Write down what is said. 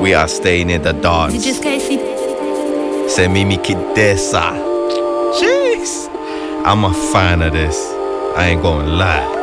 we are staying in the dance. Say Mimi Kidesa. Jeez. I'm a fan of this. I ain't gonna lie.